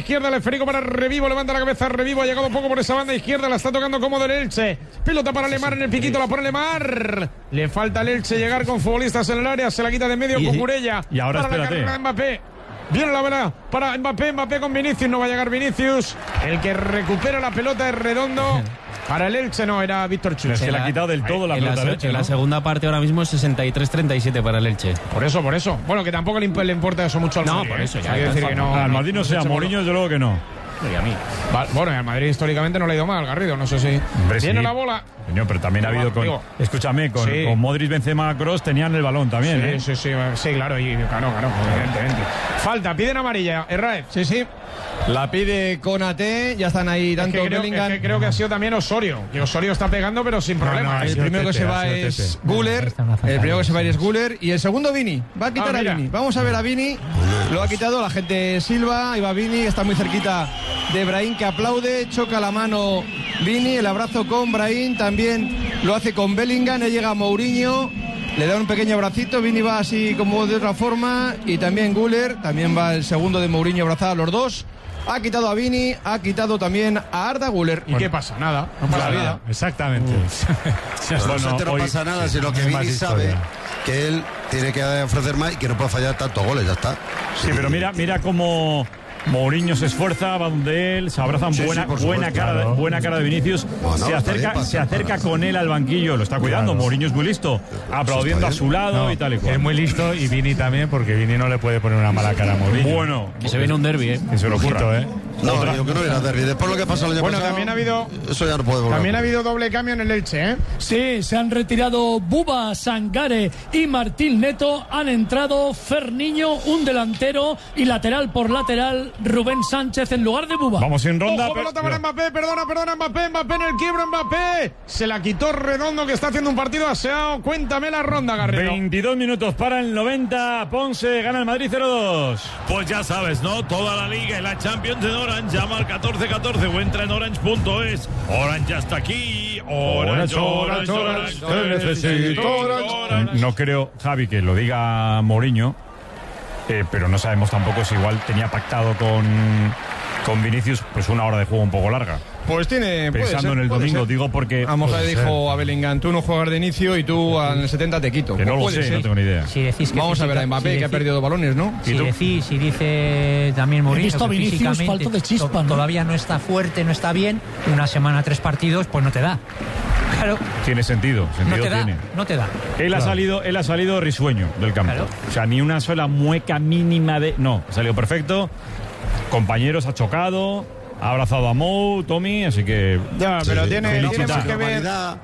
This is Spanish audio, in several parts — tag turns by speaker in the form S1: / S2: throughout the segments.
S1: izquierda, el esférico para Revivo, levanta la cabeza Revivo, ha llegado un poco por esa banda izquierda, la está tocando cómodo el Elche. Pelota para Lemar en el piquito, la pone Lemar. Le falta al Elche llegar con futbolistas en el área, se la quita de medio Cucurella.
S2: Y ahora
S1: para
S2: espérate.
S1: la carrera de Mbappé. Viene la bola para Mbappé con Vinicius, no va a llegar Vinicius. El que recupera la pelota es Redondo. Para el Elche no, era Víctor Chus.
S2: Es que le ha quitado del todo la pelota al Elche,
S3: en
S2: ¿no?
S3: la segunda parte ahora mismo es 63-37 para el Elche.
S1: Por eso. Bueno, que tampoco le importa eso mucho al Madrid.
S3: No, por eso ya.
S1: Quiero decir que no.
S2: Al Madrid no sea, Mourinho desde luego que no.
S3: Y a mí.
S1: Bueno, al Madrid históricamente no le ha ido mal, Garrido, no sé si.
S2: Hombre,
S1: Viene
S2: sí.
S1: la bola.
S2: Señor, pero también ha habido con...
S1: Digo,
S2: escúchame, con Modric, Benzema, Kroos tenían el balón también,
S1: Sí, claro, evidentemente. Falta, piden amarilla, Herrera.
S4: Sí. La pide Konaté, ya están ahí tanto Bellingham.
S1: Creo que ha sido también Osorio. Que Osorio está pegando, pero sin problema.
S4: El primero que se va es Güler. El primero que se va es Güler. Y el segundo, Vini. Va a quitar a Vini. Vamos a ver a Vini. Lo ha quitado la gente Silva. Ahí va Vini. Está muy cerquita de Brahim, que aplaude. Choca la mano Vini. El abrazo con Brahim. También lo hace con Bellingham. Ahí llega Mourinho. Le da un pequeño abracito. Vini va así como de otra forma. Y también Güler. También va el segundo de Mourinho abrazado a los dos. Ha quitado a Vini, ha quitado también a Arda Güler.
S1: ¿Y qué pasa? Nada, no pasa nada.
S2: Exactamente.
S5: No pasa nada, sino que Vini sabe que él tiene que ofrecer más y que no puede fallar tantos goles, ya está.
S2: Sí, pero mira cómo Mourinho se esfuerza, va donde él, se abrazan, buena cara de Vinicius, se acerca con él al banquillo, lo está cuidando, Mourinho es muy listo, aplaudiendo a su lado y tal y cual.
S6: Es muy listo, y Vini también, porque Vini no le puede poner una mala cara a Mourinho.
S2: Bueno,
S3: que se viene un derbi,
S2: que se lo ocurra.
S5: No, digo que no viene a derbi. Después lo que pasa el año pasado,
S1: también ha habido.
S5: Eso ya no puede volver.
S1: También ha habido doble cambio en el Elche, ¿eh?
S7: Sí, se han retirado Buba, Sangare y Martín Neto. Han entrado Ferniño, un delantero, y lateral por lateral Rubén Sánchez en lugar de Buba.
S2: Vamos en ronda.
S1: Ojo, pelota para Mbappé, perdona, Mbappé en el quiebro, Mbappé. Se la quitó Redondo, que está haciendo un partido aseado. Cuéntame la ronda, Garrido.
S2: 22 minutos para el 90. Ponce gana el Madrid 0-2.
S8: Pues ya sabes, ¿no? Toda la liga y la Champions en Orange. Llama al 1414 o entra en orange.es. Orange ya está aquí. Orange.
S2: Te necesito, Orange. No creo, Javi, que lo diga Mourinho, pero no sabemos tampoco si igual tenía pactado con Vinicius pues una hora de juego un poco larga.
S4: Pues tiene.
S2: Pensando en el domingo, digo porque.
S4: A lo mejor le dijo a Bellingham: tú no juegas de inicio y tú en el 70 te quito.
S2: Que no lo sé, no tengo ni idea.
S9: Si decís que
S4: vamos a ver a Mbappé, que ha perdido balones, ¿no?
S9: Si dice también Mourinho,
S7: visto a
S9: que
S7: Vinicius,
S9: físicamente
S7: falta de chispa, ¿no?
S9: Todavía no está fuerte, no está bien. Una semana, 3 partidos, pues no te da. Claro.
S2: Tiene sentido tiene.
S9: No te da.
S2: Él ha salido risueño del campo.
S9: Claro.
S2: O sea, ni una sola mueca mínima de. No, ha salido perfecto. Compañeros ha chocado. Ha abrazado a Mou, Tommy, así que.
S1: Ya, pero tiene más que ver.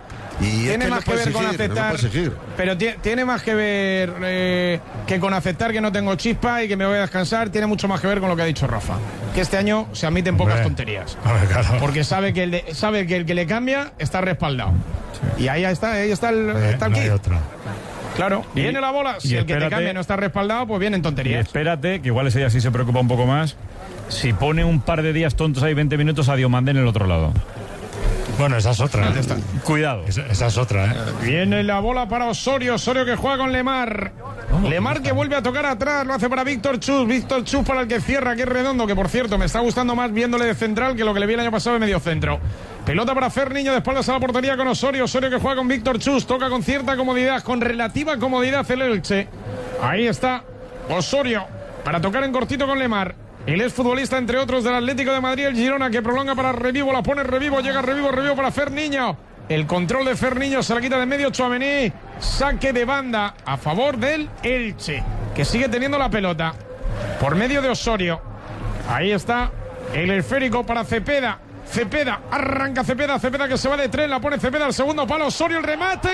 S5: Y
S1: tiene más que ver con aceptar. Pero tiene más que ver que con aceptar que no tengo chispa y que me voy a descansar. Tiene mucho más que ver con lo que ha dicho Rafa. Que este año se admiten pocas tonterías.
S6: Claro.
S1: Porque sabe que el que le cambia está respaldado. Sí. Y ahí está el kit. Claro, viene la bola. Si el que te cambia no está respaldado, pues vienen tonterías.
S2: Y espérate, que igual ese día sí se preocupa un poco más. Si pone un par de días tontos ahí 20 minutos a Diomandé en el otro lado.
S6: Bueno, esa es otra.
S2: Cuidado.
S6: Esa es otra, ¿eh?
S1: Viene la bola para Osorio que juega con Lemar. Lemar que vuelve a tocar atrás, lo hace para Víctor Chus para el que cierra, que es Redondo, que por cierto me está gustando más viéndole de central que lo que le vi el año pasado de medio centro. Pelota para Ferniño, de espaldas a la portería con Osorio que juega con Víctor Chus, toca con cierta comodidad, con relativa comodidad el Elche. Ahí está Osorio para tocar en cortito con Lemar. El exfutbolista, entre otros, del Atlético de Madrid, el Girona, que prolonga para Revivo, la pone Revivo, llega Revivo para Ferniño. El control de Ferniño se la quita de medio Tchouaméni. Saque de banda a favor del Elche, que sigue teniendo la pelota por medio de Osorio. Ahí está el esférico para Cepeda. Arranca Cepeda que se va de tren, la pone Cepeda al segundo palo, Osorio, el remate,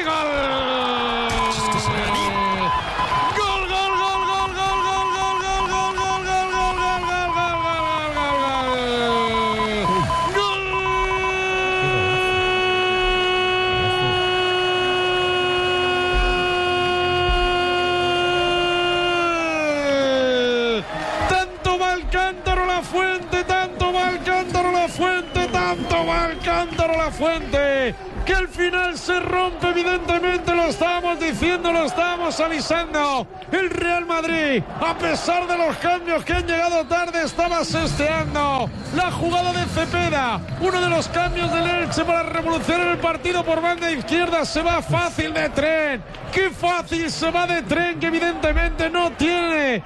S1: ¡gol! que al final se rompe, evidentemente, lo estábamos diciendo, lo estábamos avisando. El Real Madrid, a pesar de los cambios que han llegado tarde, estaba sesteando la jugada de Cepeda, uno de los cambios del Elche para revolucionar el partido por banda izquierda. Se va fácil de Tren, qué fácil se va de Tren, que evidentemente no tiene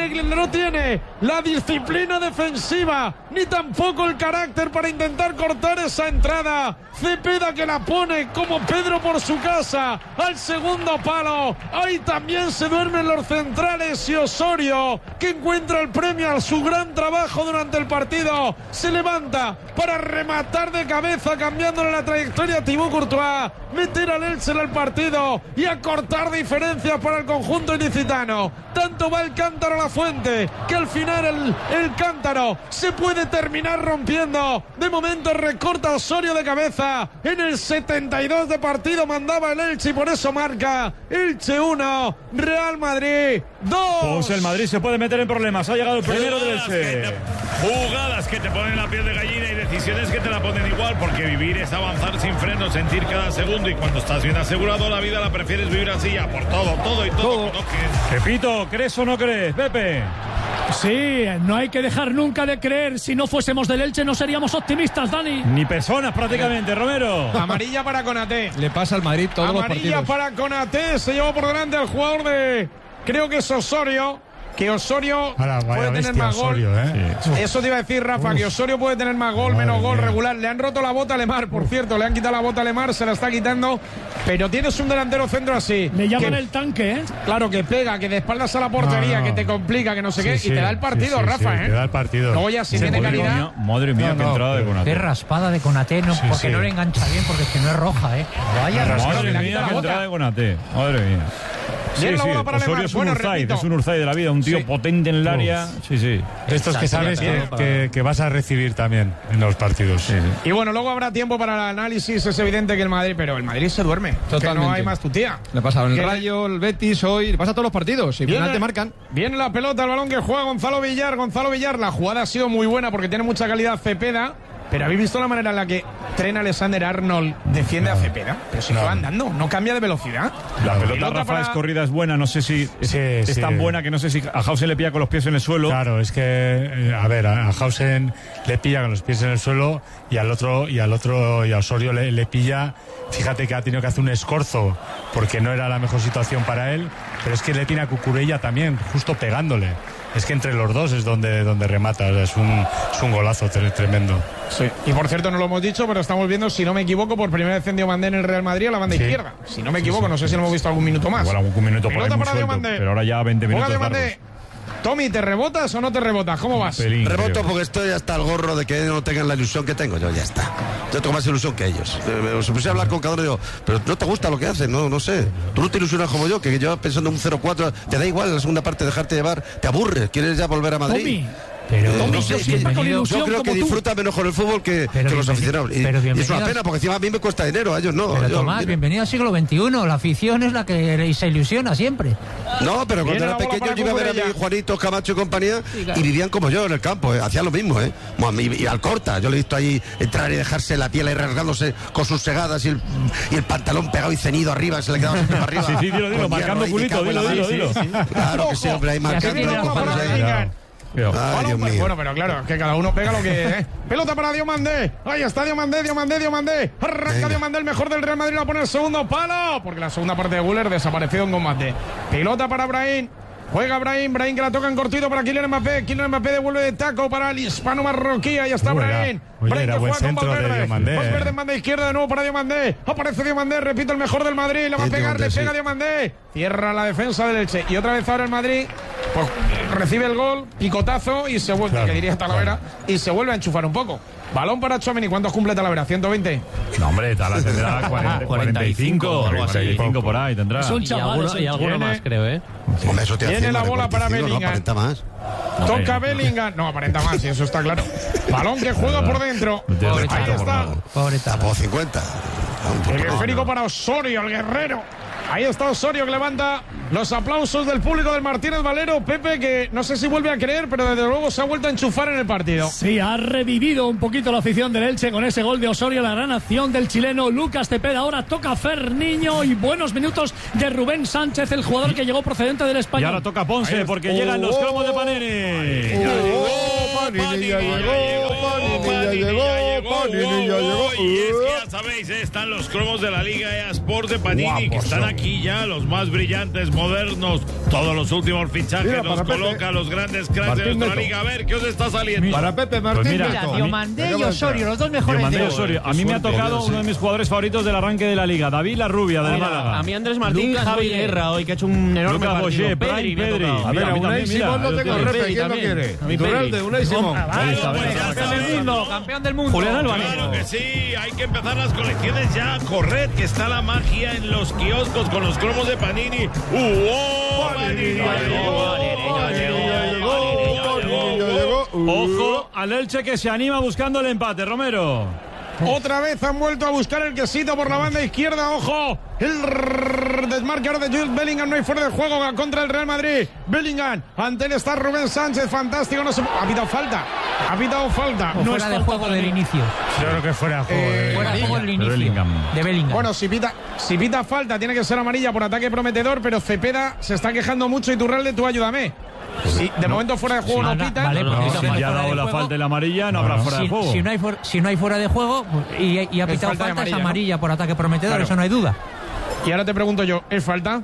S1: la disciplina defensiva ni tampoco el carácter para intentar cortar esa entrada. Cepeda, que la pone como Pedro por su casa al segundo palo. Ahí también se duermen los centrales, y Osorio, que encuentra el premio a su gran trabajo durante el partido, se levanta para rematar de cabeza, cambiándole la trayectoria a Thibaut Courtois, meter al Elche en el partido y acortar diferencias para el conjunto ilicitano. Tanto va el cántaro a la fuente que al final el cántaro se puede terminar rompiendo. De momento recorta Osorio de cabeza. En el 72 de partido mandaba el Elche, y por eso marca Elche 1, Real Madrid 2.
S2: Pues el Madrid se puede meter en problemas. Ha llegado el primero del Elche.
S8: Jugadas que te ponen la piel de gallina y decisiones que te la ponen igual, porque vivir es avanzar sin freno, sentir cada segundo, y cuando estás bien asegurado la vida la prefieres vivir así, ya por todo y todo.
S2: Repito, ¿crees o no crees, Pepe?
S7: Sí, no hay que dejar nunca de creer. Si no fuésemos del Elche no seríamos optimistas, Dani.
S2: Ni personas prácticamente, Romero.
S1: Amarilla para Konaté.
S4: Le pasa al Madrid todos los partidos.
S1: Amarilla para Konaté. Se llevó por delante al jugador de... creo que es Osorio. Que Osorio puede tener más gol.
S6: Osorio,
S1: sí. Eso te iba a decir, Rafa, que Osorio puede tener más gol, menos gol regular. Le han roto la bota a Lemar, por cierto. Le han quitado la bota a Lemar, se la está quitando. Pero tienes un delantero centro así.
S7: Le llaman el tanque, ¿eh?
S1: Claro, que pega, que de espaldas a la portería, que te complica, que no sé qué. Y te da el partido, Rafa, ¿eh?
S6: Te da el partido.
S1: Luego ya, si tiene calidad.
S2: Madre mía, qué entrada de Konaté.
S9: Qué raspada de Konaté, no, porque no le engancha bien, porque es que no es roja, ¿eh? Vaya raspada.
S2: Madre mía, qué entrada de Konaté. Madre mía. Osorio es un Urzay, es un Urzay de la vida, un tío potente en el área. Sí.
S6: Estos que sabes que vas a recibir también en los partidos. Sí.
S1: Y bueno, luego habrá tiempo para el análisis. Es evidente que el Madrid, pero el Madrid se duerme. Totalmente. Que no hay más tutía.
S4: Le pasa al Rayo, el Betis hoy, le pasa a todos los partidos. Y al final te marcan.
S1: Viene la pelota, el balón que juega Gonzalo Villar. La jugada ha sido muy buena porque tiene mucha calidad Cepeda. Pero ¿habéis visto la manera en la que Trent Alexander-Arnold defiende a Cepeda? Pero si va andando, no cambia de velocidad.
S2: La pelota, Rafa, es corrida, es buena. No sé si es tan buena que no sé si a Hausen le pilla con los pies en el suelo.
S6: Claro, es que, a Hausen le pilla con los pies en el suelo y a Osorio le pilla. Fíjate que ha tenido que hacer un escorzo porque no era la mejor situación para él. Pero es que le tiene a Cucurella también, justo pegándole. Es que entre los dos es donde remata. O sea, es un golazo tremendo.
S1: Sí. Y por cierto, no lo hemos dicho, pero estamos viendo, si no me equivoco, por primera vez en Diomandé en el Real Madrid a la banda izquierda. Si no me equivoco, no sé si lo hemos visto algún minuto más.
S2: Igual algún minuto por ahí muy suelto, pero ahora ya 20 minutos largos.
S1: Tommy, ¿te rebotas o no te rebotas? ¿Cómo vas?
S5: Reboto porque estoy hasta el gorro de que no tengan la ilusión que tengo. Yo ya está. Yo tengo más ilusión que ellos. Se puse a hablar con cada uno y digo, pero no te gusta lo que hacen, no sé. Tú no te ilusionas como yo, que yo pensando en un 0-4, te da igual la segunda parte dejarte llevar, te aburres, quieres ya volver a Madrid.
S7: Tommy.
S9: Pero
S5: no sé, yo creo que disfruta menos con el fútbol que los aficionados. Y es una pena porque encima a mí me cuesta dinero, a ellos no.
S9: Pero Tomás, bienvenido al siglo XXI. La afición es la que se ilusiona siempre.
S5: No, pero cuando era pequeño yo iba a ver a mi Juanito, Camacho y compañía y vivían como yo en el campo, hacían lo mismo, y al Corta, yo le he visto ahí entrar y dejarse la piel ahí rasgándose con sus segadas y el pantalón pegado y ceñido arriba, se le quedaba siempre para arriba.
S2: Sí, dilo, marcando culito, dilo.
S5: Claro que sí, hombre, ahí marcando.
S1: Ay, Dios mío. Bueno, pero claro, que cada uno pega lo que... Pelota para Diomandé. Ahí está Diomandé. Arranca Diomandé, el mejor del Real Madrid, a poner el segundo palo, porque la segunda parte de Güler desapareció en combate. Pelota para Brahim. Juega Brahim que la toca en cortito para Kylian Mbappé. Kylian Mbappé devuelve de taco para el hispano marroquí. Ahí está Brahim.
S6: Brahim que juega con
S1: Valverde. Valverde en banda izquierda de nuevo para Diomandé. Aparece Diomandé, repito, el mejor del Madrid. Le va a pegar, le pega Diomandé. Cierra la defensa del Elche. Y otra vez ahora el Madrid pues recibe el gol, picotazo y se vuelve, que diría Talavera, y se vuelve a enchufar un poco. Balón para Tchouaméni. ¿Cuántos cumple Talavera? ¿120?
S2: No, hombre, Talavera tendrá 45 por ahí tendrá.
S3: Es un chaval, y alguno más, creo,
S5: Hombre, eso
S1: tiene la bola para Bellingham.
S5: No aparenta más.
S1: Toca Bellingham. No, aparenta más, y eso está claro. Balón que juega por dentro. Ahí está.
S9: Pobre Talavera.
S5: Por 50.
S1: El esférico para Osorio, el guerrero. Ahí está Osorio, que levanta los aplausos del público del Martínez Valero. Pepe, que no sé si vuelve a creer, pero desde luego se ha vuelto a enchufar en el partido.
S7: Sí, ha revivido un poquito la afición del Elche con ese gol de Osorio, la gran acción del chileno Lucas Cepeda. Ahora toca Ferniño y buenos minutos de Rubén Sánchez, el jugador que llegó procedente del Español.
S2: Y ahora toca Ponce, porque llegan los cromos de Panini.
S5: Panini ya llegó.
S8: Y es que ya sabéis, están los cromos de la Liga EA Sport de Panini, que están aquí ya, los más brillantes, modernos, todos los últimos fichajes nos coloca los grandes cracks de nuestra liga. A ver, ¿qué os está saliendo?
S5: Para Pepe Martín.
S9: Mira, Diomandé y Osorio, los dos mejores
S2: Diomandé y
S9: de
S2: Osorio. A mí me ha tocado uno de mis jugadores favoritos del arranque de la Liga, David La Rubia, del Málaga.
S3: A mí Andrés Martín, Javi Guerra, hoy que ha hecho un enorme
S2: Lucas
S3: partido.
S2: Boyer, Pedri.
S5: A ver, a Unai Simón no tengo repe, ¿quién lo quiere? Iturralde, Unai Simón.
S3: Campeón del mundo.
S2: Julián Álvarez.
S8: Claro que sí, hay que empezar las colecciones ya. Corred, que está la magia en los kioscos con los cromos de Panini.
S2: Ojo al Elche, que se anima buscando el empate, Romero.
S1: Otra vez han vuelto a buscar el quesito por la banda izquierda. ¡Ojo! El desmarque ahora de Jude Bellingham. No hay fuera de juego contra el Real Madrid. Bellingham. Ante él está Rubén Sánchez. Fantástico. No se... Ha pitado falta.
S9: O
S7: No
S9: fuera
S7: es
S9: de
S7: falta
S9: juego
S7: para
S9: del
S7: mí.
S9: inicio.
S6: Yo creo que fuera de juego.
S9: Fuera de juego del inicio.
S2: Bellingham.
S9: De Bellingham.
S1: Bueno, si pita falta, tiene que ser amarilla por ataque prometedor, pero Cepeda se está quejando mucho. Iturralde, tú ayúdame. Si de momento fuera de juego no pita.
S9: Vale, porque
S2: Si ya ha dado la falta y la amarilla, no habrá fuera de juego.
S9: Si no hay fuera de juego pues, y ha pitado falta, es amarilla por ataque prometedor,
S1: Claro.
S9: eso no hay duda.
S1: Y ahora te pregunto yo, ¿es falta?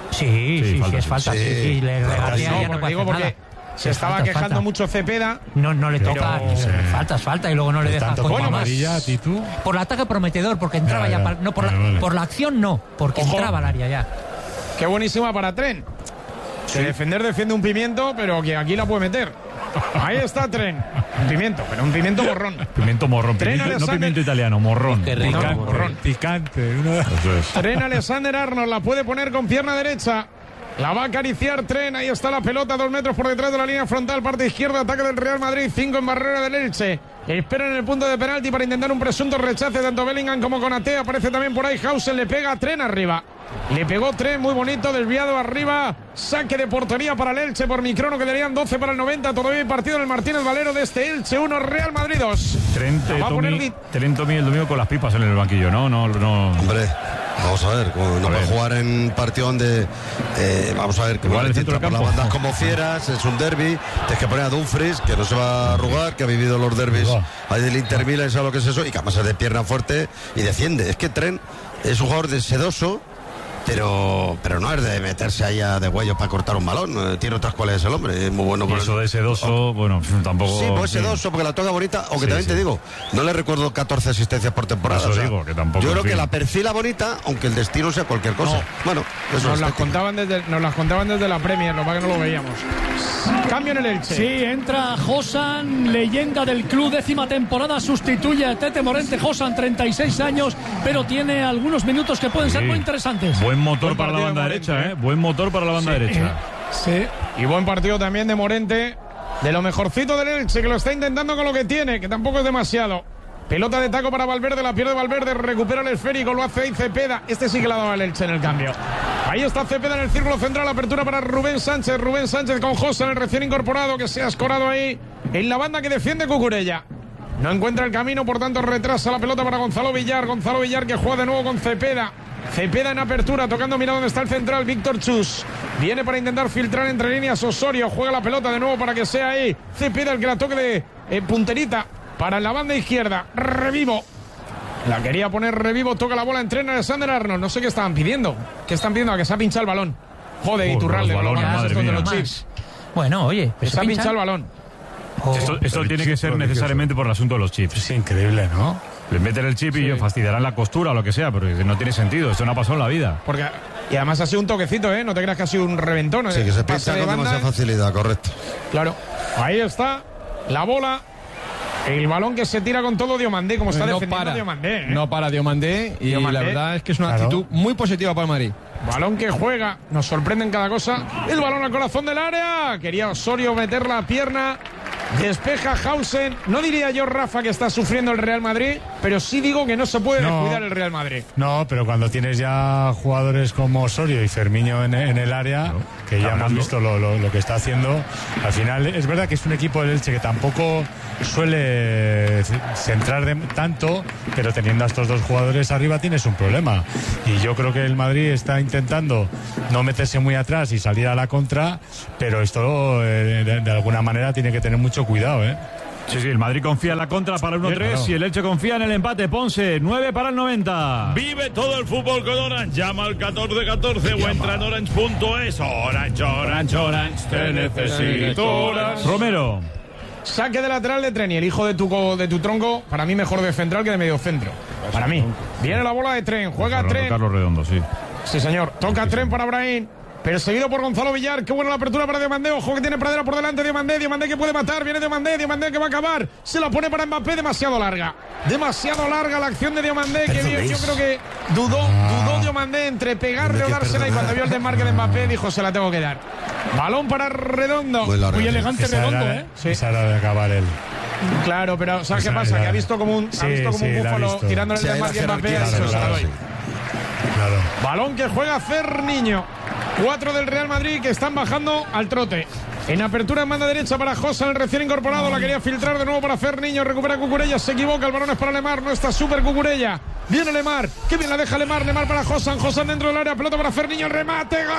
S9: Sí, es falta. Sí, le regatea,
S1: No,
S9: ya no
S1: porque
S9: puede
S1: digo
S9: hacer
S1: porque
S9: nada.
S1: se estaba
S9: Falta,
S1: quejando
S9: falta.
S1: mucho Cepeda.
S9: No le toca. Falta y luego no le deja
S6: Tanto como
S9: continuar.
S6: amarilla, Titu.
S9: Por el ataque prometedor, porque entraba
S6: Ya,
S9: ya.
S6: ya.
S9: No,
S6: Vale.
S9: por la acción no, porque
S1: Ojo.
S9: entraba al área ya.
S1: Qué buenísima para Tren. Que defender defiende un pimiento, pero que aquí la puede meter. Ahí está Tren. Un pimiento, pero un pimiento morrón.
S2: Pimiento morrón.
S1: Tren
S2: No
S1: Alexander.
S2: pimiento italiano, morrón.
S3: Qué rico.
S6: Picante.
S2: Eso es.
S1: Tren Alexander Arnold la puede poner con pierna derecha. La va a acariciar Tren. Ahí está la pelota, 2 metros por detrás de la línea frontal. Parte izquierda, ataque del Real Madrid. 5 en barrera del Elche. Esperan en el punto de penalti para intentar un presunto rechace. Tanto Bellingham como Konaté. Aparece también por ahí Hausen. Le pega a Tren arriba. Le pegó Tren, muy bonito, desviado arriba. Saque de portería para el Elche por Microno. Quedarían 12 para el 90. Todavía hay partido en el Martínez Valero de este Elche 1, Real Madrid 2.
S2: Tren Tommy el domingo con las pipas en el banquillo, ¿no? No.
S5: Hombre, vamos a ver, no puede jugar en partido donde vamos a ver que
S2: Igual el centro
S5: entra
S2: del
S5: por las
S2: campo.
S5: bandas como fieras, es un derbi, tienes que poner a Dumfries, que no se va a arrugar, que ha vivido los derbis ahí del Inter Milan, sabe lo que es eso, y que además es de pierna fuerte y defiende. Es que Tren es un jugador de sedoso, pero no es de meterse allá de huello para cortar un balón. Tiene otras cualidades el hombre, es muy bueno.
S2: Y eso de sedoso, bueno, tampoco.
S5: Sí, pues sedoso, porque la toca bonita, aunque también te digo, no le recuerdo 14 asistencias por temporada.
S2: Eso digo, que tampoco,
S5: yo creo
S2: en fin.
S5: que la perfila bonita, aunque el destino sea cualquier cosa.
S1: No.
S5: Bueno, eso
S1: Nos
S5: es
S1: las
S5: estética.
S1: contaban desde la Premier, lo que no lo veíamos. Cambio en el Elche.
S7: Sí, entra Josan, leyenda del club, 10ª temporada, sustituye a Tete Morente. Josan, 36 años, pero tiene algunos minutos que pueden ser muy interesantes.
S2: Buen motor
S1: Buen
S2: para la
S1: partido
S2: banda
S1: de
S2: derecha,
S1: Morente,
S2: ¿eh? Buen motor para la banda derecha.
S7: Sí.
S1: Y buen partido también de Morente, de lo mejorcito del Elche, que lo está intentando con lo que tiene, que tampoco es demasiado. Pelota de taco para Valverde, la pierde Valverde, recupera el esférico, lo hace ahí Cepeda. Este sí que la daba el Elche en el cambio. Ahí está Cepeda en el círculo central, apertura para Rubén Sánchez con José, el recién incorporado, que se ha escorado ahí en la banda que defiende Cucurella. No encuentra el camino, por tanto retrasa la pelota para Gonzalo Villar que juega de nuevo con Cepeda. Cepeda en apertura, tocando, mira dónde está el central, Víctor Chus. Viene para intentar filtrar entre líneas Osorio, juega la pelota de nuevo para que sea ahí Cepeda el que la toque de punterita para la banda izquierda. Revivo. La quería poner Revivo, toca la bola, entrena Alexander Arnold. No sé qué estaban pidiendo. ¿Qué están pidiendo? A que se ha pinchado el balón. Joder, Iturralde,
S2: los balones, madre
S1: estos de
S2: mía.
S1: los chips.
S9: Bueno, oye, pues
S1: Se ha pinchado el balón.
S2: Esto tiene que ser necesariamente por el asunto de los chips.
S6: Es increíble, ¿no?
S2: Le meten el chip y fastidiarán la costura o lo que sea, pero no tiene sentido. Esto no ha pasado en la vida.
S1: Porque, y además ha sido un toquecito, ¿eh? No te creas que ha sido un reventón.
S5: Sí, que se
S1: Pase
S5: pincha
S1: de
S5: con
S1: banda.
S5: demasiada facilidad, correcto.
S1: Claro. Ahí está la bola. El balón que se tira con todo Diomandé, como está defendiendo Diomandé.
S4: No para Diomandé, y
S1: Diomandé.
S4: la verdad es que es una actitud muy positiva para el Madrid.
S1: Balón que juega, nos sorprende en cada cosa. El balón al corazón del área. Quería Osorio meter la pierna Despeja Hausen. No diría yo, Rafa, que está sufriendo el Real Madrid, pero sí digo que no se puede descuidar el Real Madrid.
S6: No, pero cuando tienes ya jugadores como Osorio y Fermiño en el área, que ya hemos visto lo que está haciendo, al final es verdad que es un equipo del Elche que tampoco suele centrar tanto, pero teniendo a estos dos jugadores arriba tienes un problema. Y yo creo que el Madrid está intentando no meterse muy atrás y salir a la contra, pero esto de alguna manera tiene que tener mucho cuidado, ¿eh?
S2: Sí, el Madrid confía en la contra para el 1-3 y el Elche confía en el empate. Ponce, 9 para el 90.
S8: Vive todo el fútbol con Orange. Llama al 1414 o entra en orange.es. Orange, te necesito Orange.
S2: Romero.
S1: Saque de lateral de Tren y el hijo de tu tronco, para mí mejor de central que de medio centro. Para mí. Viene la bola de Tren, juega Tren.
S2: Carlos Redondo, sí.
S1: Sí, señor. Toca Tren para Brahim. Perseguido por Gonzalo Villar. Qué buena la apertura para Diomandé. Ojo que tiene Pradera por delante. Diomandé que puede matar. Viene Diomandé que va a acabar. Se la pone para Mbappé. Demasiado larga la acción de Diomandé. Que yo creo que dudó Diomandé entre pegarle o dársela. Y cuando vio el desmarque de Mbappé dijo: se la tengo que dar. Balón para Redondo.
S7: Muy elegante Redondo,
S6: Sí. Esa era de acabar él.
S1: Claro, pero ¿sabes qué pasa? Que ha visto como un búfalo tirándole el desmarque a Mbappé.
S6: Claro.
S1: Balón que juega Ferniño. 4 del Real Madrid que están bajando al trote. En apertura en banda derecha para Josa, el recién incorporado. La quería filtrar de nuevo para Ferniño. Recupera Cucurella, se equivoca. El balón es para Lemar. No está súper Cucurella. Viene Lemar. Qué bien la deja Lemar. Lemar para Josan. Josan dentro del área. Pelota para Ferniño. El remate. ¡Gol!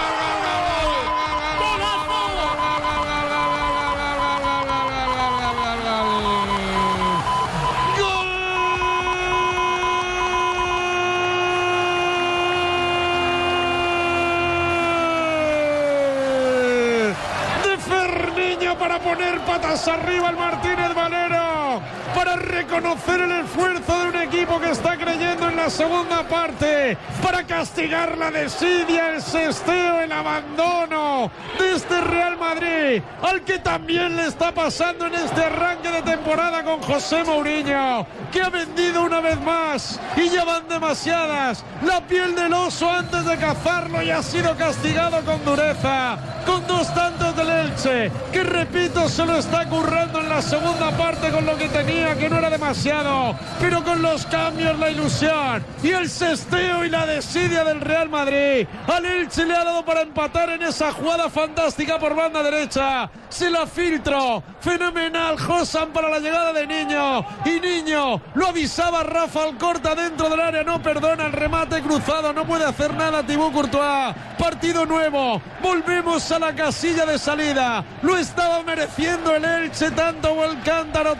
S1: Para poner patas arriba el Martínez Valero, para reconocer el esfuerzo de un equipo que está creyendo en la segunda parte, para castigar la desidia, el sesteo, el abandono de este Real Madrid, al que también le está pasando en este arranque de temporada con José Mourinho, que ha vendido una vez más y ya van demasiadas, la piel del oso antes de cazarlo, y ha sido castigado con dureza, con 2 tantos del Elche, que repito, se lo está currando en la segunda parte con lo que tenía, que no era demasiado, pero con los cambios, la ilusión y el sesteo y la desidia del Real Madrid. Al Elche le ha dado para empatar en esa jugada fantástica por banda derecha. Se la filtró, fenomenal Josan para la llegada de Niño, y Niño lo avisaba Rafa Alcorta dentro del área, no perdona el remate cruzado, no puede hacer nada Thibaut Courtois. Partido nuevo, volvemos a la casilla de salida, lo estaba mereciendo el Elche, tanto va el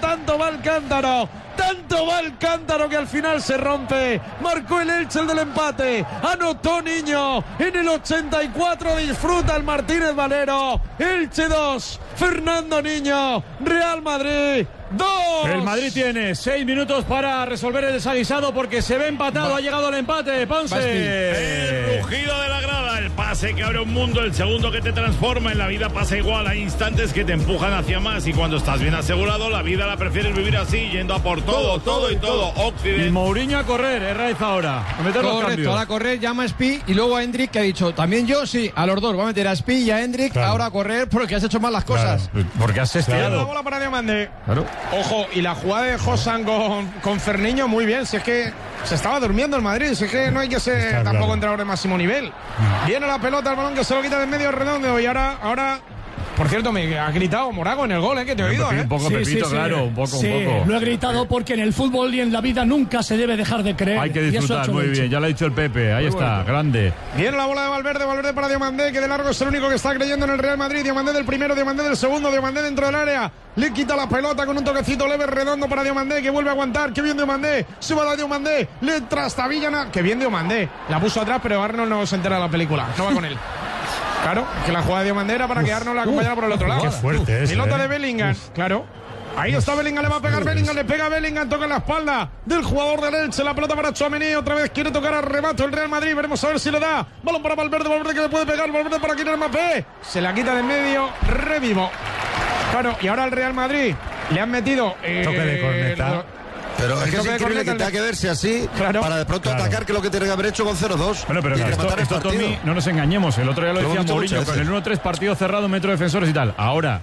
S1: cántaro que al final se rompe. Marcó el Elche el del empate, anotó Niño en el 84, disfruta el Martínez Valero. Elche 2, Fernando Niño, Real Madrid 2.
S2: El Madrid tiene 6 minutos para resolver el desaguisado porque se ve empatado. Ha llegado el empate, Ponce.
S8: El rugido de la grada, el pase que abre un mundo, el segundo que te transforma. En la vida pasa igual, hay instantes que te empujan hacia más, y cuando estás bien asegurado, la vida la prefieres vivir así, yendo a por todo. Occidente.
S2: Y Mourinho a correr, Raiz ahora. A meter los cambios.
S4: Correcto, a correr, llama a Spi y luego a Hendrik, que ha dicho, también yo, sí, a los dos, va a meter a Spi y a Hendrik, ahora a correr porque has hecho mal las cosas.
S2: Porque has sesteado.
S1: La bola para Diomandé.
S2: Claro.
S1: Ojo, y la jugada de Josan con Ferniño, muy bien. Si es que se estaba durmiendo el Madrid, si es que no hay que ser tampoco entrenador de máximo nivel. Viene la pelota, el balón que se lo quita de medio Redondo, y ahora por cierto, me ha gritado Morago en el gol, que te he oído,
S2: Un poco, Pepito, claro, un poco.
S7: Lo he gritado porque en el fútbol y en la vida nunca se debe dejar de creer.
S2: Hay que disfrutar, muy bien, ya lo ha dicho el Pepe, ahí está, grande.
S1: Viene la bola de Valverde para Diomandé, que de largo es el único que está creyendo en el Real Madrid. Diomandé del primero, Diomandé del segundo, Diomandé dentro del área, le quita la pelota con un toquecito leve Redondo para Diomandé, que vuelve a aguantar, que bien Diomandé, se va a Diomandé, le trastabilla, que bien Diomandé, la puso atrás, pero Arnold no se entera de la película, no va con él. Claro, que la jugada de Diomandé era para que Arnold la acompañara por el otro lado.
S6: Qué fuerte es.
S1: Pilota de Bellingham, claro. Ahí está Bellingham, le va a pegar Bellingham, le pega Bellingham, toca en la espalda del jugador del Elche, la pelota para Tchouaméni, otra vez quiere tocar a remate el Real Madrid, veremos a ver si lo da. Balón para Valverde que le puede pegar, Valverde para Kylian Mbappé, se la quita de en medio, revivo. Claro, y ahora el Real Madrid le han metido
S6: toque de corneta.
S5: Pero es que es increíble que tenga que verse así, para de pronto atacar, que es lo que tiene que haber hecho con 0-2.
S2: Bueno, pero esto Tommy, no nos engañemos. El otro día lo decía Mourinho, con el 1-3 partido cerrado, metro defensores y tal. Ahora,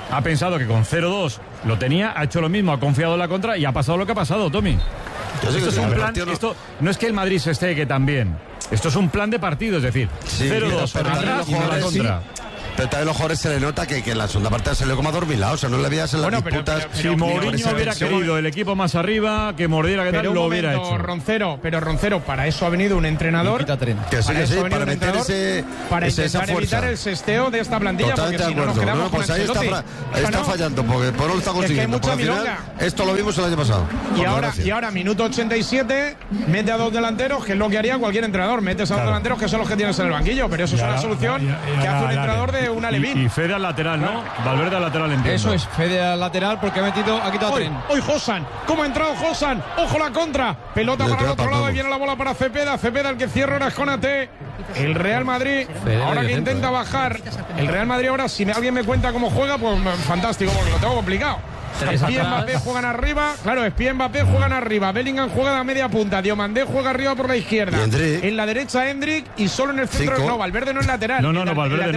S2: ha pensado que con 0-2 lo tenía, ha hecho lo mismo, ha confiado en la contra y ha pasado lo que ha pasado, Tommy. Esto es un plan, esto no es que el Madrid se esté que también. Esto es un plan de partido, es decir, 0-2 atrás y no la contra.
S5: Pero también los jugadores se le nota que en la segunda parte salió como adormilado, o sea, no le veías en las disputas.
S2: Si Mourinho hubiera querido el equipo más arriba, que mordiera, que tal, lo hubiera hecho.
S1: Roncero, para eso ha venido un entrenador.
S5: Que sí, para meter
S1: para intentar evitar el sesteo de esta plantilla.
S5: Totalmente de acuerdo. No, pues ahí está fallando, porque por no lo está consiguiendo.
S1: Es que hay mucha milonga.
S5: Esto lo vimos el año pasado.
S1: Y ahora, minuto 87, mete a 2 delanteros, que es lo que haría cualquier entrenador. Metes a 2 delanteros, que son los que tienes en el banquillo, pero eso es una solución que hace un entrenador de una Levín.
S2: Y Fede al lateral, ¿no? Valverde al lateral, entiendo.
S4: Eso es, Fede al lateral porque ha quitado tren.
S1: Hoy Josan, ¿cómo ha entrado Josan? Ojo la contra, pelota para el otro lado y viene la bola para Cepeda, el que cierra ahora es Konaté. El Real Madrid, ahora que intenta bajar, el Real Madrid ahora, si alguien me cuenta cómo juega, pues fantástico, porque lo tengo complicado. Espí y Mbappé juegan arriba, claro, Espí y Mbappé juegan arriba, Bellingham juega a media punta, Diomandé juega arriba por la izquierda, en la derecha Hendrik y solo en el centro no, Valverde no es lateral.
S2: No, Valverde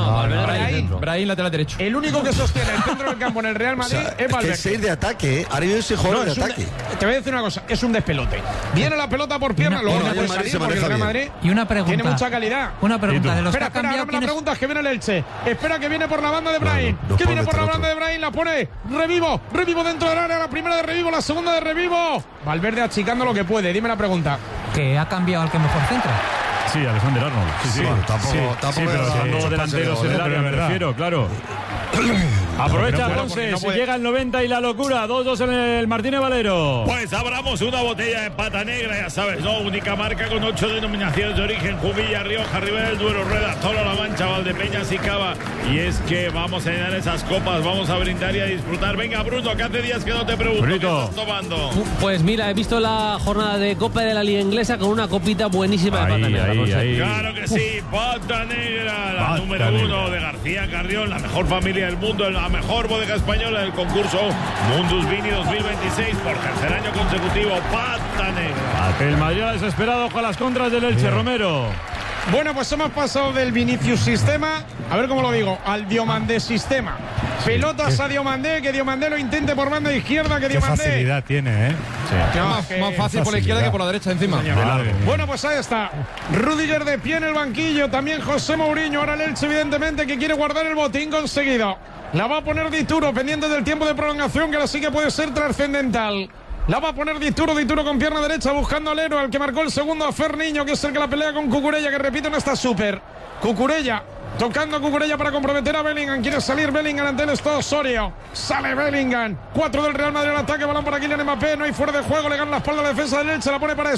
S2: no.
S4: Brahim lateral derecho.
S1: El único que sostiene el centro del campo en el Real Madrid es Valverde.
S5: Es que 6 de ataque, ahora viene ese jugador de ataque.
S1: Te voy a decir una cosa, es un despelote. Viene la pelota por pierna, luego no puede salir porque el Real Madrid tiene mucha calidad.
S9: Una pregunta de los
S1: Espera, no me la preguntas, que viene el Elche. Espera, que viene por la banda de Brahim. Que viene por la banda de Brahim, la pone Revivo dentro del área, la primera de Revivo, la segunda de Revivo. Valverde achicando lo que puede, dime la pregunta.
S9: ¿Que ha cambiado al que mejor centra?
S2: Sí, Alexander Arnold. Sí,
S5: bueno, tampoco
S2: pero siendo delanteros en el área, me refiero, claro. Aprovecha Ponce, si llega el 90 y la locura, 2-2 en el Martínez Valero.
S8: Pues abramos una botella de pata negra, ya sabes, ¿no? Única marca con 8 denominaciones de origen: Jumilla, Rioja, Ribera del Duero, Rueda, Tolo, La Mancha, Valdepeñas y Cava. Y es que vamos a llenar esas copas, vamos a brindar y a disfrutar. Venga, Bruno, que hace días que no te pregunto, ¿qué estás tomando?
S3: Pues mira, he visto la jornada de Copa de la Liga Inglesa con una copita buenísima de pata negra.
S8: Claro que sí, pata negra, la número 1 de García Carrión, la mejor familia del mundo, la mejor bodega española del concurso Mundus Vini 2026 por tercer año consecutivo. Pata negra.
S2: El Madrid desesperado con las contras del Elche. Romero.
S1: Bueno, pues hemos pasado del Vinicius sistema, a ver cómo lo digo, al Diomandé sistema. Pelotas a Diomandé, que Diomandé lo intente por banda izquierda, que Diomandé.
S6: Qué facilidad tiene, ¿eh?
S4: Sí. Más fácil por la izquierda que por la derecha encima.
S1: Bueno, pues ahí está. Rudiger de pie en el banquillo, también José Mourinho. Ahora el Elche, evidentemente, que quiere guardar el botín conseguido. La va a poner Dituro, pendiente del tiempo de prolongación, que ahora sí que puede ser trascendental. La va a poner Dituro con pierna derecha, buscando al héroe, al que marcó el segundo, a Ferniño, que es el que la pelea con Cucurella, que repito, no está súper. Cucurella, tocando a Cucurella para comprometer a Bellingham. Quiere salir Bellingham ante el Estado Osorio. Sale Bellingham. 4 del Real Madrid al ataque, balón para Kylian Mbappé. No hay fuera de juego, le gana la espalda a la defensa del Elche, la pone para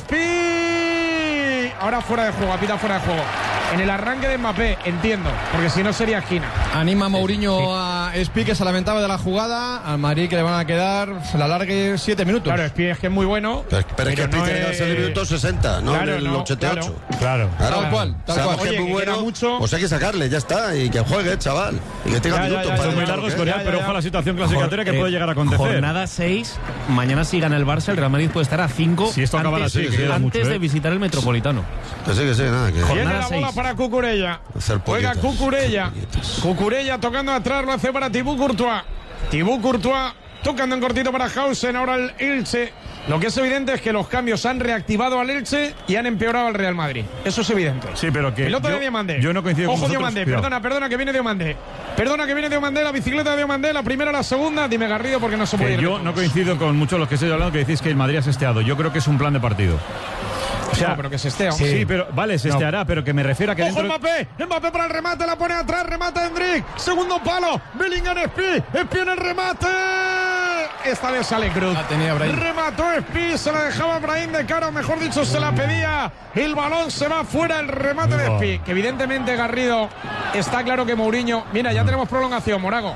S1: Espí. Ahora fuera de juego, apita fuera de juego. En el arranque de Mbappé, entiendo, porque si no sería esquina.
S4: Anima Mourinho a Espí, que se lamentaba de la jugada. Al Madrid, que le van a quedar, se la alargue 7 minutos.
S1: Claro, Espí es que es muy bueno.
S5: Pero es que Espí tiene que ser el minuto 60, no en el 88.
S6: Claro.
S4: Tal cual.
S5: Oye, que es muy bueno, mucho. Pues hay que sacarle, ya está. Y que juegue, chaval. Y que tenga minutos para.
S2: Son muy largos, pero ojo a la situación clasificatoria que puede llegar a acontecer.
S3: Jornada 6, mañana si gana el Barça, el Real Madrid puede estar a 5
S2: si esto acaba así,
S3: antes de visitar el Metropolitano.
S5: Que sí, nada. Que...
S1: Viene la bola para Cucurella. Juega Cucurella. Cucurella tocando atrás, lo hace para Thibaut Courtois. Tocando en cortito para Hausen, ahora el Elche. Lo que es evidente es que los cambios han reactivado al Elche y han empeorado al Real Madrid. Eso es evidente.
S2: Sí, pero que
S1: pelota de Diomandé.
S2: Yo no coincido
S1: con
S2: vosotros.
S1: Diomandé, perdona que viene Diomandé. La bicicleta de Diomandé, la primera, la segunda. Dime, Garrido, porque no se puede ir.
S2: Yo no coincido con muchos de los que estoy hablando que decís que el Madrid ha sesteado. Yo creo que es un plan de partido.
S1: O sea, no, pero que se estea.
S2: Sí, pero vale, se esteará, pero que me refiero a que
S1: ¡ojo, Mbappé para el remate, la pone atrás, remata Hendrik, segundo palo, Bellingham, Espí en el remate. Esta vez sale Cruz. Remató Espí, se la dejaba Brahim de cara, o mejor dicho, se la pedía. El balón se va fuera, el remate de Espí. Que evidentemente, Garrido, está claro que Mourinho. Mira, ya tenemos prolongación, Morago.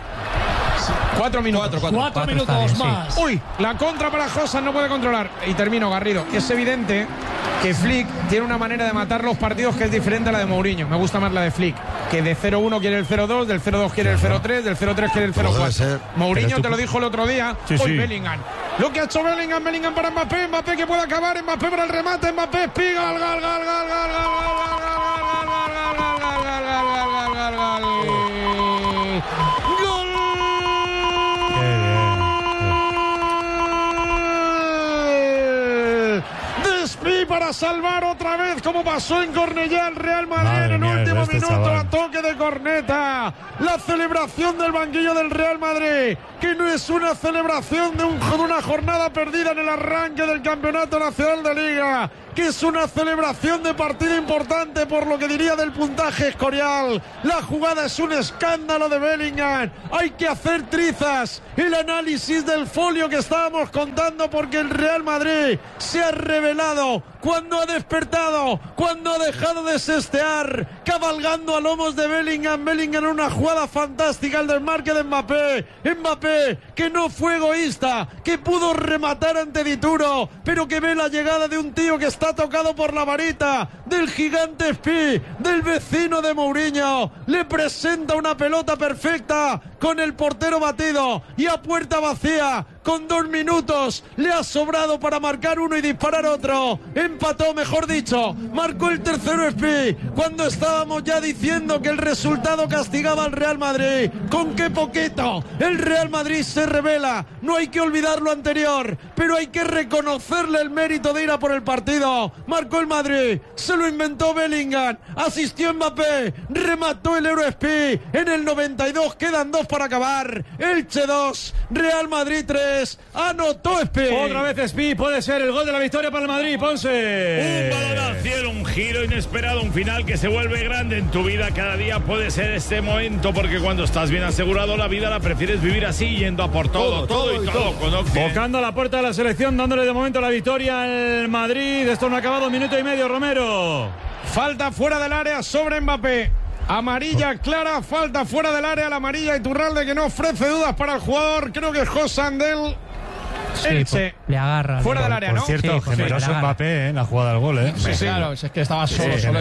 S1: 4 minutos.
S7: 4 minutos más.
S1: Uy, la contra para Josan, no puede controlar. Y termino, Garrido. Es evidente que Flick tiene una manera de matar los partidos que es diferente a la de Mourinho. Me gusta más la de Flick, que de 0-1 quiere el 0-2, del 0-2 quiere el 0-3, del 0-3 quiere el 0-4. Mourinho te lo dijo el otro día. Hoy Bellingham. Lo que ha hecho Bellingham para Mbappé que puede acabar, Mbappé para el remate, Mbappé, espiga, gol. para salvar otra vez, como pasó en Cornellá, el Real Madrid en el último minuto a toque de corneta. La celebración del banquillo del Real Madrid, que no es una celebración de una jornada perdida en el arranque del Campeonato Nacional de Liga, que es una celebración de partido importante por lo que diría del puntaje Escorial. La jugada es un escándalo de Bellingham. Hay que hacer trizas el análisis del folio que estábamos contando, porque el Real Madrid se ha revelado cuando ha despertado, cuando ha dejado de sestear, cabalgando a lomos de Bellingham. Bellingham en una jugada fantástica, el desmarque de Mbappé. Mbappé, que no fue egoísta, que pudo rematar ante Dituro, pero que ve la llegada de un tío que está tocado por la varita, del gigante Spi, del vecino de Mourinho. Le presenta una pelota perfecta con el portero batido y a puerta vacía. Con 2 minutos le ha sobrado para marcar uno y disparar otro. Empató, mejor dicho, marcó el tercero Spi, cuando estábamos ya diciendo que el resultado castigaba al Real Madrid. Con qué poquito el Real Madrid se revela. No hay que olvidar lo anterior, pero hay que reconocerle el mérito de ir a por el partido. Marcó el Madrid, se lo inventó Bellingham, asistió Mbappé, remató el Euro Spi en el 92. Quedan 2 para acabar. Elche 2, Real Madrid 3. Anotó Spi.
S2: Otra vez Spi, puede ser el gol de la victoria para el Madrid. Ponce.
S8: Un balón al cielo, un giro inesperado, un final que se vuelve grande en tu vida. Cada día puede ser este momento, porque cuando estás bien asegurado, la vida la prefieres vivir así, yendo a por todo.
S2: Tocando a la puerta de la selección, dándole de momento la victoria al Madrid. Esto no ha acabado, 1 minuto y medio, Romero.
S1: Falta fuera del área sobre Mbappé. Amarilla clara, falta fuera del área, la amarilla Iturralde, que no ofrece dudas para el jugador. Creo que es José Andel.
S9: Sí, le agarra.
S1: Fuera del área, ¿no?
S6: Por cierto, generoso Mbappé en la jugada del gol,
S4: Sí, claro, es que estaba solo.
S6: Bueno,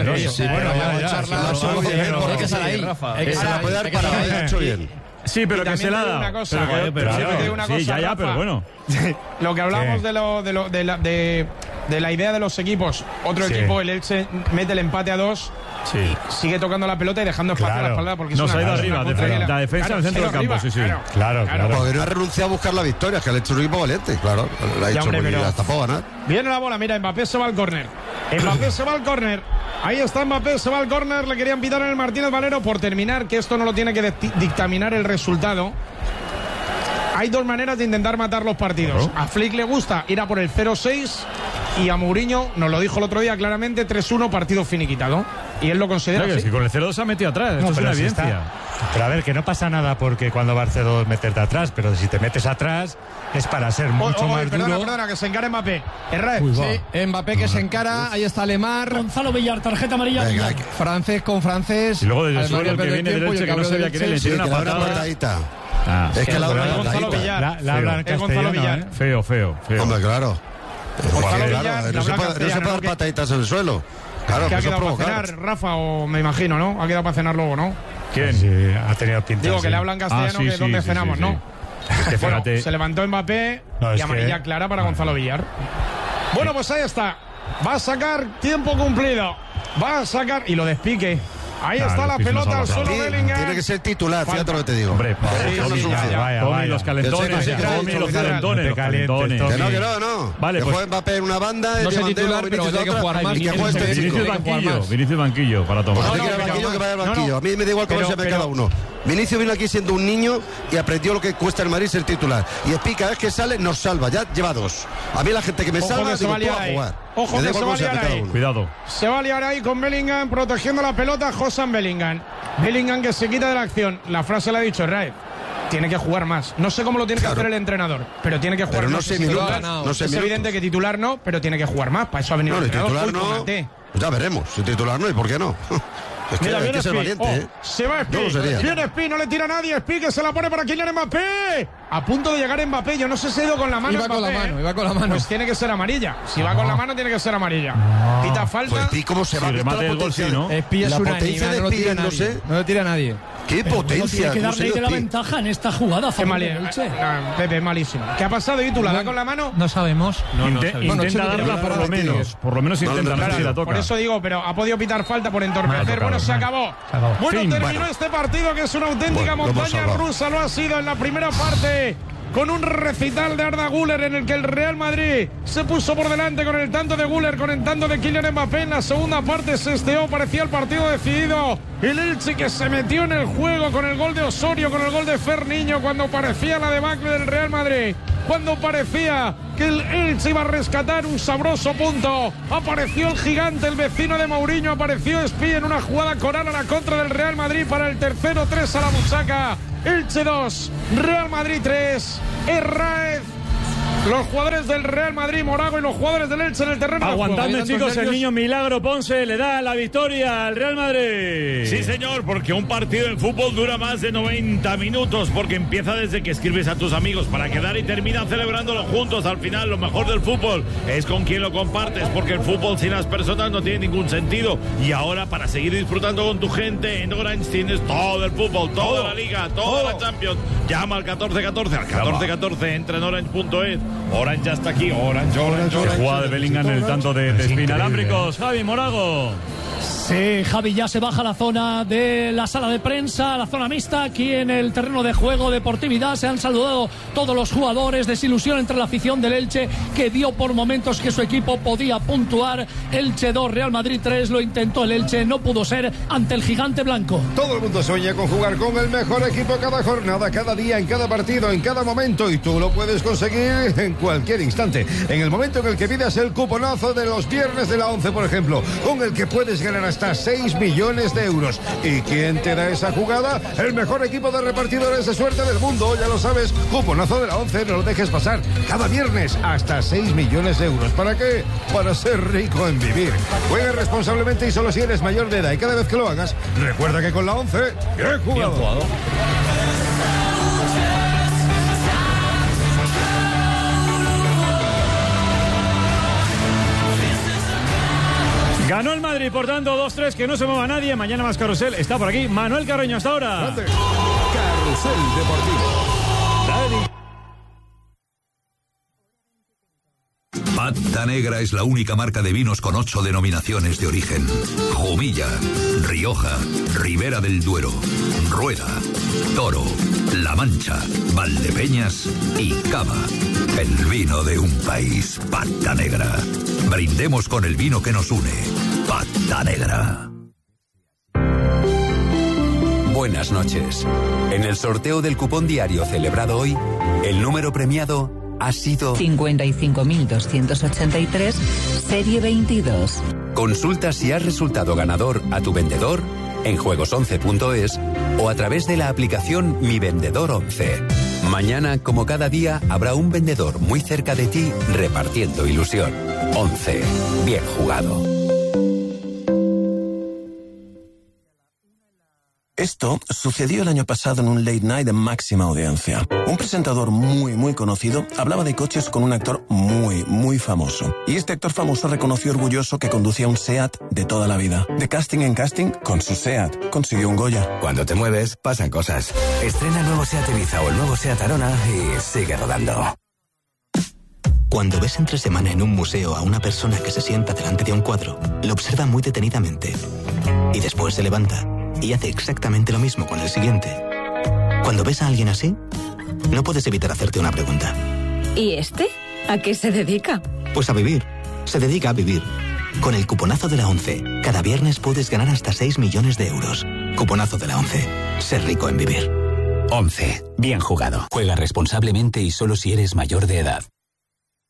S4: hay que estar ahí.
S5: Se la puede dar para haber hecho bien.
S2: Sí, pero que se la da.
S1: Una cosa,
S2: pero bueno.
S1: Lo que hablamos de la idea de los equipos. Otro equipo, el Elche, mete el empate a 2.
S2: Sí.
S1: Sigue tocando la pelota y dejando espacio a la espalda, porque
S2: no se ha ido arriba, la defensa en el centro del campo.
S6: Claro.
S5: Porque no ha renunciado a buscar la victoria, que le ha hecho un equipo valiente, claro. La ha hecho muy hasta para ganar.
S1: Viene la bola, mira, Mbappé se va al córner. Ahí está Mbappé, se va al córner. Le querían pitar en el Martínez Valero por terminar, que esto no lo tiene que dictaminar el resultado. Hay 2 maneras de intentar matar los partidos. A Flick le gusta ir a por el 0-6 y a Mourinho, nos lo dijo el otro día claramente, 3-1, partido finiquitado. Y él lo considera así.
S2: Es que con el 0-2 se ha metido atrás, esto es una evidencia.
S6: Pero a ver, que no pasa nada porque cuando va el 0-2 meterte atrás, pero si te metes atrás es para ser mucho más duro.
S1: Perdona, que se encara Mbappé.
S4: Mbappé que se encara, ahí está Lemar.
S7: Gonzalo Villar, tarjeta amarilla.
S4: Francés con francés.
S2: Y luego desde el suelo, el que viene del Elche, que no sabía quién le tiene una patada.
S5: Es que la
S1: Gonzalo Villar.
S6: La hablan castellano,
S2: Feo.
S5: Hombre, claro.
S1: Gonzalo Villar,
S5: no se puede dar pataditas en el suelo. Claro,
S1: que ha quedado para cenar, Rafa, o me imagino, ¿no? Ha quedado para cenar luego, ¿no?
S2: ¿Quién?
S6: Sí, ha tenido pinta.
S1: Digo que le hablan castellano, que es donde cenamos, ¿no?
S2: Bueno,
S1: se levantó Mbappé y amarilla clara para Gonzalo Villar. Bueno, pues ahí está. Va a sacar tiempo cumplido. Va a sacar y lo despique. Ahí está la pelota al suelo Bellingham.
S5: Tiene que ser titular, fíjate lo que te digo.
S2: Hombre,
S6: vaya.
S2: Los calentones.
S5: Que no.
S2: Vale,
S5: que juegue Mbappé en una banda.
S4: No sé titular, pero tiene que jugar más.
S2: Vinicius banquillo para tomar.
S5: Pues que vaya al banquillo. A mí me da igual cómo se ve cada uno. Vinicius vino aquí siendo un niño y aprendió lo que cuesta el Madrid ser titular. Y Spi, cada vez que sale, nos salva. Ya lleva 2. A mí la gente que me salva, digo, tú a jugar.
S1: Ojo que se va a liar ahí.
S2: Cuidado.
S1: Se va a liar ahí con Bellingham protegiendo la pelota. Josan Bellingham. Bellingham que se quita de la acción. La frase la ha dicho Raed. Tiene que jugar más. No sé cómo lo tiene que hacer el entrenador, pero tiene que jugar más. Es evidente que titular no, pero tiene que jugar más. Para eso ha venido el entrenador.
S5: Titular no. Ya veremos. Si titular no, ¿y por qué no? Es que hay que ser valiente,
S1: Se va Spi. Viene Spi, no le tira a nadie. Spi que se la pone para Kylian Mbappé. A punto de llegar Mbappé. Yo no sé si ha ido con la mano.
S4: Iba con la mano.
S1: Pues tiene que ser amarilla. Si va con la mano, tiene que ser amarilla. Pita falta.
S5: Pues Spi, ¿cómo se va?
S2: Remate el gol, sí, ¿no?
S4: Spi es una niña, no lo tira nadie. No lo tira nadie.
S5: ¡Qué potencia!
S7: Tiene que darle la ventaja en esta jugada.
S1: Pepe, malísimo. ¿Qué ha pasado, Ítula? ¿Da con la mano?
S9: No sabemos.
S2: Intenta darla por lo menos. Por lo menos intenta darla si la toca.
S1: Por eso digo, pero ha podido pitar falta por entorpecer. Bueno, se acabó. Bueno, terminó este partido que es una auténtica montaña rusa. Lo ha sido en la primera parte. con un recital de Arda Güler en el que el Real Madrid se puso por delante con el tanto de Güler, con el tanto de Kylian Mbappé. En la segunda parte se esteó, parecía el partido decidido. El Elche que se metió en el juego con el gol de Osorio, con el gol de Ferniño, cuando parecía la debacle del Real Madrid, cuando parecía que el Elche iba a rescatar un sabroso punto. Apareció el gigante, el vecino de Mourinho, apareció Espí en una jugada coral a la contra del Real Madrid para el tercero, 3 a la buchaca. Elche 2, Real Madrid 3, Herráez. Los jugadores del Real Madrid, Morago, y los jugadores del Elche en el terreno.
S2: Aguantadme, chicos, el niño Milagro Ponce le da la victoria al Real Madrid.
S8: Sí, señor, porque un partido en fútbol dura más de 90 minutos, porque empieza desde que escribes a tus amigos para quedar y terminan celebrándolo juntos. Al final, lo mejor del fútbol es con quien lo compartes, porque el fútbol sin las personas no tiene ningún sentido. Y ahora, para seguir disfrutando con tu gente, en Orange tienes todo el fútbol, toda la Liga, toda la Champions. Llama al 1414, al 1414, entra en orange.es. Orange ya está aquí, Orange.
S2: Jugada de Bellingham en el tanto de inalámbricos. Javi Morago.
S7: Sí, Javi ya se baja a la zona de la sala de prensa, la zona mixta, aquí en el terreno de juego, deportividad. Se han saludado todos los jugadores, desilusión entre la afición del Elche, que dio por momentos que su equipo podía puntuar. Elche 2, Real Madrid 3, lo intentó el Elche, no pudo ser ante el gigante blanco.
S10: Todo el mundo sueña con jugar con el mejor equipo cada jornada, cada día, en cada partido, en cada momento, y tú lo puedes conseguir en cualquier instante. En el momento en el que pidas el cuponazo de los viernes de la 11, por ejemplo, con el que puedes ganar hasta 6 millones de euros. ¿Y quién te da esa jugada? El mejor equipo de repartidores de suerte del mundo, ya lo sabes. Cuponazo de la 11, no lo dejes pasar. Cada viernes hasta 6 millones de euros. ¿Para qué? Para ser rico en vivir. Juega responsablemente y solo si eres mayor de edad. Y cada vez que lo hagas, recuerda que con la 11, bien jugado. Bien jugado.
S2: Ganó el Madrid, por tanto, 2-3, que no se mueva nadie. Mañana más carrusel. Está por aquí Manuel Carreño, hasta ahora.
S11: Carrusel Deportivo. Pata Negra es la única marca de vinos con 8 denominaciones de origen. Jumilla, Rioja, Ribera del Duero, Rueda, Toro, La Mancha, Valdepeñas y Cava. El vino de un país. Pata Negra. Brindemos con el vino que nos une. Pata Negra.
S12: Buenas noches. En el sorteo del cupón diario celebrado hoy, el número premiado ha sido
S13: 55.283, serie 22.
S12: Consulta si has resultado ganador a tu vendedor en juegos11.es o a través de la aplicación Mi Vendedor 11. Mañana, como cada día, habrá un vendedor muy cerca de ti repartiendo ilusión. 11. Bien jugado.
S14: Esto sucedió el año pasado en un late night de máxima audiencia. Un presentador muy conocido hablaba de coches con un actor muy famoso. Y este actor famoso reconoció orgulloso que conducía un SEAT de toda la vida. De casting en casting, con su SEAT consiguió un Goya.
S12: Cuando te mueves, pasan cosas. Estrena el nuevo SEAT Ibiza o el nuevo SEAT Arona y sigue rodando.
S15: Cuando ves entre semana en un museo a una persona que se sienta delante de un cuadro, lo observa muy detenidamente. Y después se levanta y hace exactamente lo mismo con el siguiente. Cuando ves a alguien así, no puedes evitar hacerte una pregunta.
S16: ¿Y este? ¿A qué se dedica?
S15: Pues a vivir. Se dedica a vivir. Con el cuponazo de la 11, cada viernes puedes ganar hasta 6 millones de euros. Cuponazo de la 11. Ser rico en vivir.
S12: 11. Bien jugado. Juega responsablemente y solo si eres mayor de edad.